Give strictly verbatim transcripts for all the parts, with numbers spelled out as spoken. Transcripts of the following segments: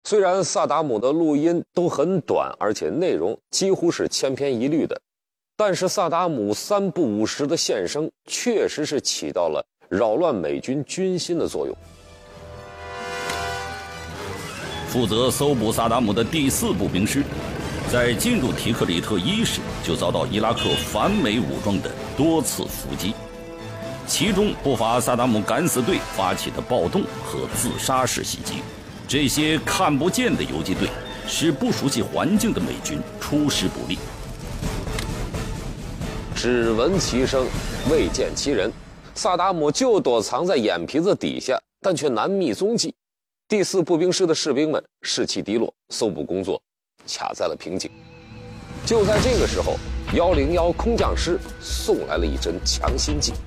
虽然萨达姆的录音都很短，而且内容几乎是千篇一律的，但是萨达姆三不五时的现身确实是起到了扰乱美军军心的作用。 负责搜捕萨达姆的第四步兵师，在进入提克里特伊时就遭到伊拉克反美武装的多次伏击，其中不乏萨达姆敢死队发起的暴动和自杀式袭击。这些看不见的游击队使不熟悉环境的美军出师不利。 只闻其声，未见其人，萨达姆就躲藏在眼皮子底下，但却难觅踪迹。第四步兵师的士兵们士气低落，搜捕工作卡在了瓶颈。就在这个时候，一零一空降师送来了一针强心剂。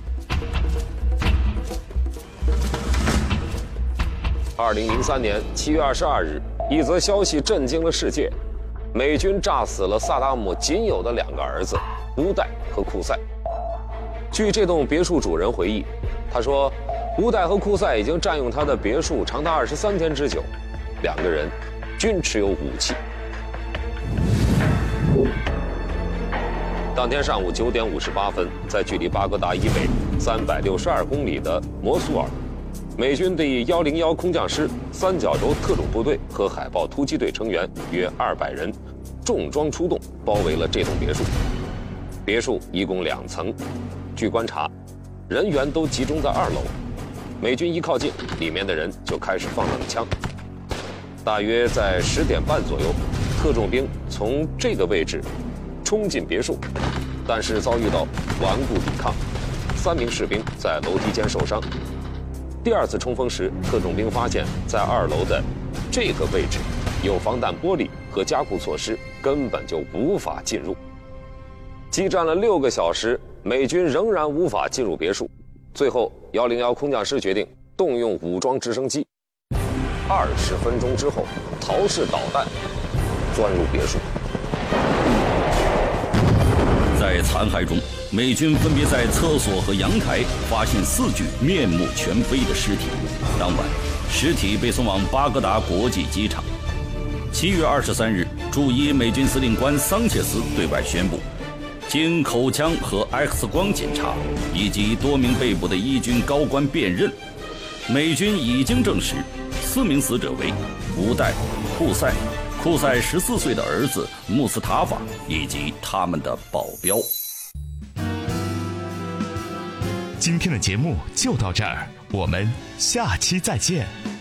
二零零三年七月二十二日，一则消息震惊了世界：美军炸死了萨达姆仅有的两个儿子乌代和库塞。据这栋别墅主人回忆，他说，乌代和库塞已经占用他的别墅长达二十三天之久，两个人均持有武器。当天上午九点五十八分，在距离巴格达以北三百六十二公里的摩苏尔，美军第一零一空降师三角洲特种部队和海豹突击队成员约二百人，重装出动，包围了这栋别墅。别墅一共两层，据观察，人员都集中在二楼。美军一靠近，里面的人就开始放冷枪。大约在十点半左右，特种兵从这个位置冲进别墅，但是遭遇到顽固抵抗，三名士兵在楼梯间受伤。第二次冲锋时，特种兵发现，在二楼的这个位置有防弹玻璃和加固措施，根本就无法进入。激战了六个小时，美军仍然无法进入别墅。最后，一零一空降师决定动用武装直升机。二十分钟之后，陶式导弹钻入别墅。 在残骸中，美军分别在厕所和阳台发现四具面目全非的尸体。当晚，尸体被送往巴格达国际机场。七月二十三日，驻伊美军司令官桑切斯对外宣布，经口腔和 X 光检查以及多名被捕的伊军高官辨认，美军已经证实四名死者为乌代、库塞、库塞十四岁的儿子穆斯塔法以及他们的保镖。 今天的节目就到这儿，我们下期再见。